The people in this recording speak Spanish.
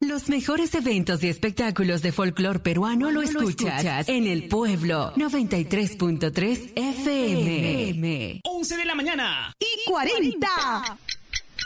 Los mejores eventos y espectáculos de folclor peruano lo escuchas en El Pueblo 93.3 FM. 11 de la mañana y 40.